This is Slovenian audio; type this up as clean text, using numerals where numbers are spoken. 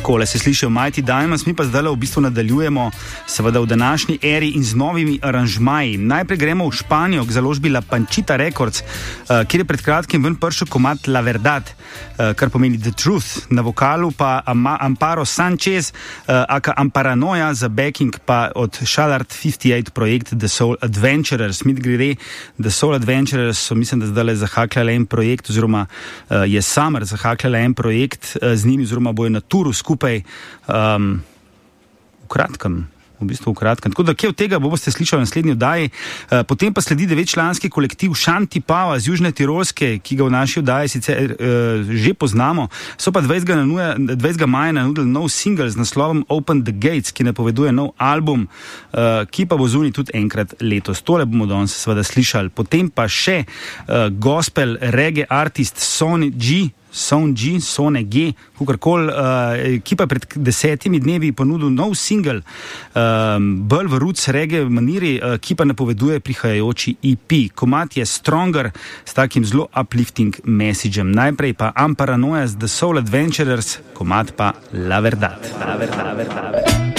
Takole se slišijo Mighty Diamonds, mi pa zdaj v bistvu nadaljujemo seveda v današnji eri in z novimi aranžmaji. Najprej gremo v Španijo k založbi La Panchita Records, kjer je pred kratkim ven prišel komad La Verdad, kar pomeni The Truth. Na vokalu pa Amparo Sanchez, aka Amparanoia, za backing pa od Shallard 58 projekt The Soul Adventurers. Mit grede, The Soul Adventurers so, mislim, da zdaj zahakljali en projekt, oziroma je Summer zahakljala en projekt z njimi, oziroma bojo na turu skupaj v kratkem. Tako da, kje od tega boste slišali v naslednji oddaji. Potem pa sledi 9-članski kolektiv Shanti Pava z Južne Tirolske, ki ga v naši oddaji sicer že poznamo. So pa 20. maja nanudili nov single z naslovom Open the Gates, ki napoveduje nov album, ki pa bo zunaj tudi enkrat letos. Tole bomo danes seveda slišali. Potem pa še gospel reggae artist Sone G, kakorkoli, ki pa pred 10 dnevi ponudil nov single, bolj v roots reggae maniri, ki pa napoveduje prihajajoči EP. Komad je Stronger s takim zelo uplifting messageem. Najprej pa Amparanoia z The Soul Adventurers, komad pa La Verdad.